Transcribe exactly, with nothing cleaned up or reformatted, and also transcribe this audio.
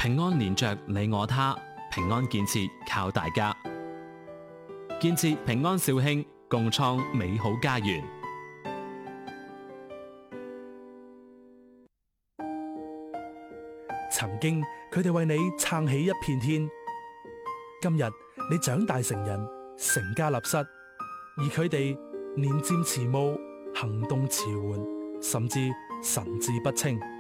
平安連着你我他，平安建設靠大家，建設平安肇慶，共創美好家園。 曾經佢哋為你撐起一片天，今日你長大成人，成家立室，而佢哋年漸遲暮，行動遲緩，甚至神志不清。